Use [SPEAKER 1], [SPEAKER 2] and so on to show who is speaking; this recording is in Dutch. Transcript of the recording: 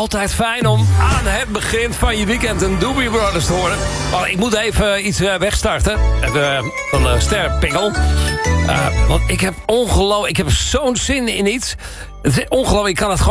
[SPEAKER 1] altijd fijn om aan het begin van je weekend een Doobie Brothers te horen. Maar ik moet even iets wegstarten. Van Ster Pingel. Want ik heb zo'n zin in iets. Het is ongelooflijk, ik kan het gewoon